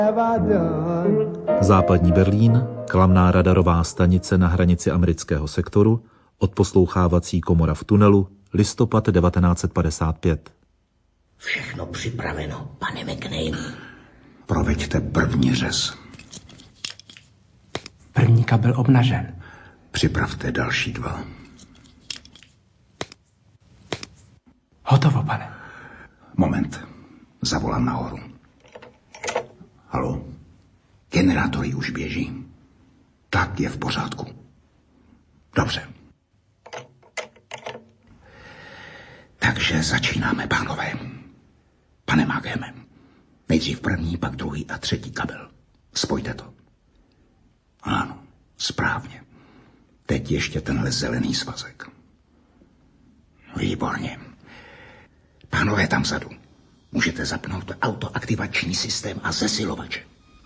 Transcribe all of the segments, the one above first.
Západní Berlín, klamná radarová stanice na hranici amerického sektoru, odposlouchávací komora v tunelu, listopad 1955. Všechno připraveno, pane McNamee. Proveďte první řez. První kabel obnažen. Připravte další dva. Hotovo, pane. Moment. Zavolám nahoru. Haló? Generátory už běží. Tak je v pořádku. Dobře. Takže začínáme, pánové. Pane Mageme, nejdřív první, pak druhý a třetí kabel. Spojte to. Ano, správně. Teď ještě tenhle zelený svazek. Výborně. Pánové tam vzadu, můžete zapnout autoaktivační systém a zesilovače.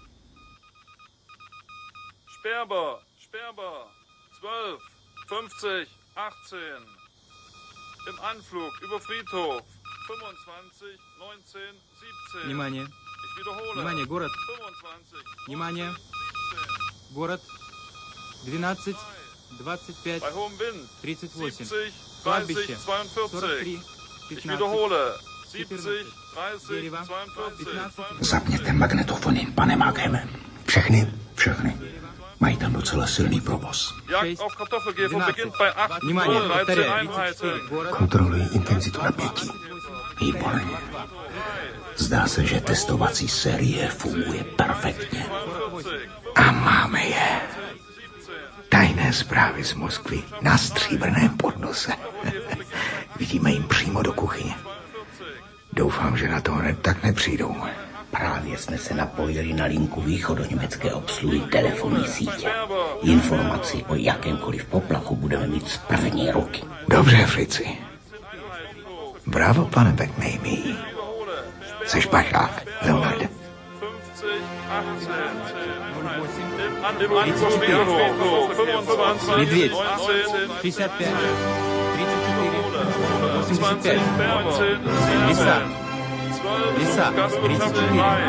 Sperber, 12, 50, 18. Im Anflug über Friedhof, 25, 19, 17. Внимание. Ich wiederhole. Внимание, город. 25, Внимание. 17. Город. 12, 25, Bei hohem Wind. 38. 70, 30, Кладбище. 42. 43, Ich 15. wiederhole. 70, 14, 30, Дерево. 42, 15. Zapněte magnetofony, pane Mageme. Všechny? Všechny. Mají tam docela silný provoz. Jagd auf Kartoffelkäfer beginnt bei 8 Внимание, Uhr, 13 повторяю. Einheiten. 34, город. Kontrolují intenzitu napětí. Výborně. Zdá se, že testovací série funguje perfektně. A máme je. Tajné zprávy z Moskvy na stříbrném podnose. Vidíme jim přímo do kuchyně. Doufám, že na to hned tak nepřijdou. Právě jsme se napojili na linku východoněmecké obsluhy telefonní sítě. Informaci o jakémkoliv poplachu budeme mít z první ruky. Dobře, Frici. Bravo, pane McNamee. Seš pašák, Leonarde. 50, 18. Im Anflug Friedhof, 25, Медведь. 19. 65, 34, 85. Лиса. Лиса. 34.